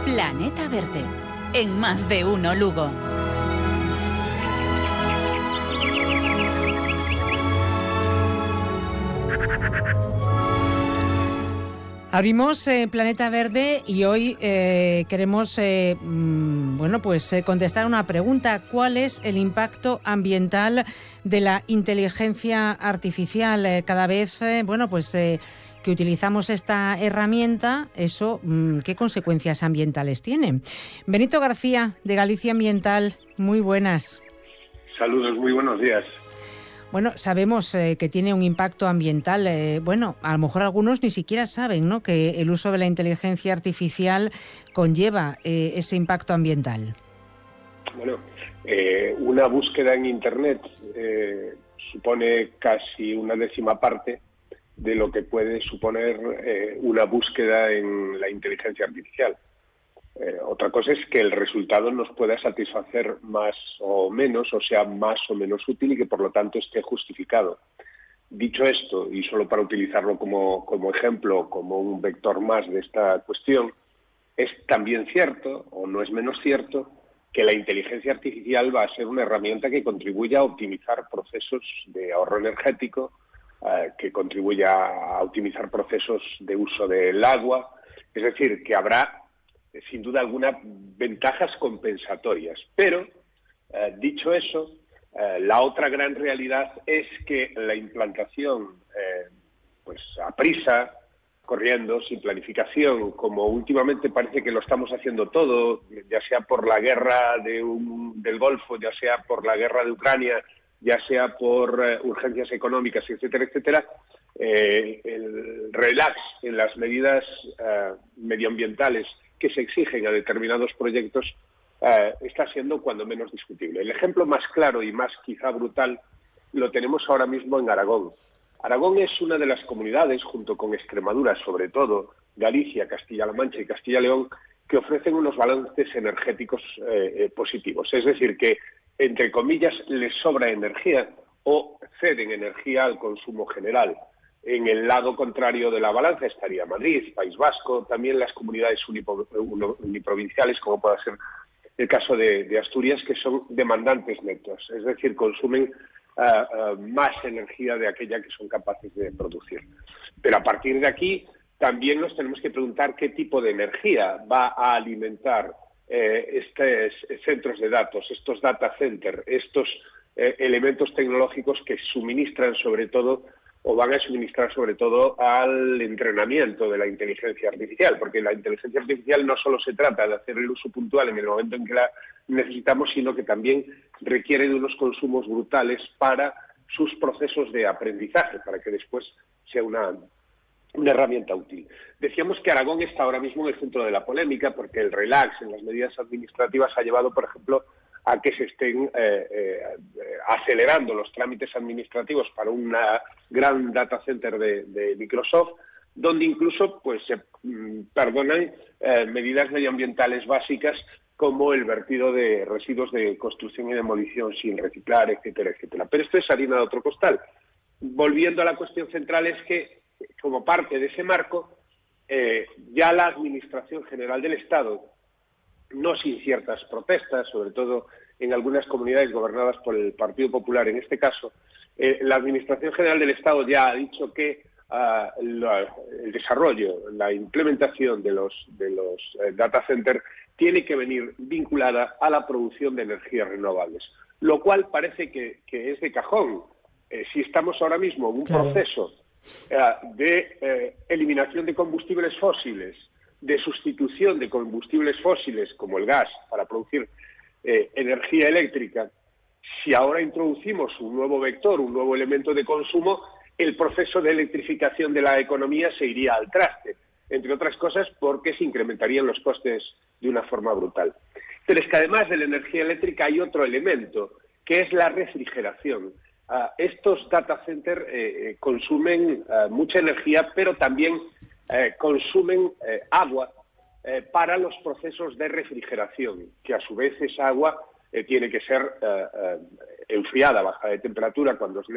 Planeta Verde, en Más de Uno Lugo. Abrimos Planeta Verde y hoy queremos contestar una pregunta. ¿Cuál es el impacto ambiental de la inteligencia artificial? Cada vez que utilizamos esta herramienta, ¿qué consecuencias ambientales tiene? Benito García, de Galicia Ambiental, muy buenas. Saludos, muy buenos días. Bueno, sabemos que tiene un impacto ambiental. A lo mejor algunos ni siquiera saben, ¿no?, que el uso de la inteligencia artificial conlleva ese impacto ambiental. Bueno, una búsqueda en Internet supone casi una décima parte de lo que puede suponer una búsqueda en la inteligencia artificial. Otra cosa es que el resultado nos pueda satisfacer más o menos, o sea, más o menos útil y que por lo tanto esté justificado. Dicho esto, y solo para utilizarlo como ejemplo, como un vector más de esta cuestión, es también cierto, o no es menos cierto, que la inteligencia artificial va a ser una herramienta que contribuya a optimizar procesos de ahorro energético, que contribuya a optimizar procesos de uso del agua, es decir, que habrá sin duda alguna ventajas compensatorias. Pero, dicho eso, la otra gran realidad es que la implantación, a prisa, corriendo, sin planificación, como últimamente parece que lo estamos haciendo todo, ya sea por la guerra del Golfo, ya sea por la guerra de Ucrania, ya sea por urgencias económicas, etcétera, etcétera, el relax en las medidas medioambientales que se exigen a determinados proyectos está siendo cuando menos discutible. El ejemplo más claro y más quizá brutal lo tenemos ahora mismo en Aragón. Aragón es una de las comunidades, junto con Extremadura sobre todo, Galicia, Castilla-La Mancha y Castilla-León, que ofrecen unos balances energéticos positivos. Es decir, que, entre comillas, les sobra energía o ceden energía al consumo general. En el lado contrario de la balanza estaría Madrid, País Vasco, también las comunidades uniprovinciales, como pueda ser el caso de Asturias, que son demandantes netos, es decir, consumen más energía de aquella que son capaces de producir. Pero a partir de aquí también nos tenemos que preguntar qué tipo de energía va a alimentar estos centros de datos, estos data centers, estos elementos tecnológicos que suministran sobre todo o van a suministrar sobre todo al entrenamiento de la inteligencia artificial, porque la inteligencia artificial no solo se trata de hacer el uso puntual en el momento en que la necesitamos, sino que también requiere de unos consumos brutales para sus procesos de aprendizaje, para que después sea una herramienta útil. Decíamos que Aragón está ahora mismo en el centro de la polémica porque el relax en las medidas administrativas ha llevado, por ejemplo, a que se estén acelerando los trámites administrativos para un gran data center de Microsoft, donde incluso se perdonan medidas medioambientales básicas como el vertido de residuos de construcción y demolición sin reciclar, etcétera, etcétera. Pero esto es harina de otro costal. Volviendo a la cuestión central, es que, como parte de ese marco, ya la Administración General del Estado, no sin ciertas protestas, sobre todo en algunas comunidades gobernadas por el Partido Popular en este caso, la Administración General del Estado ya ha dicho que el desarrollo, la implementación de los data centers tiene que venir vinculada a la producción de energías renovables, lo cual parece que es de cajón. Si estamos ahora mismo en un proceso de eliminación de combustibles fósiles, de sustitución de combustibles fósiles como el gas para producir energía eléctrica, si ahora introducimos un nuevo vector, un nuevo elemento de consumo, el proceso de electrificación de la economía se iría al traste, entre otras cosas porque se incrementarían los costes de una forma brutal. Pero es que además de la energía eléctrica hay otro elemento, que es la refrigeración. Estos data centers consumen mucha energía, pero también consumen agua para los procesos de refrigeración, que a su vez esa agua tiene que ser enfriada, baja de temperatura cuando es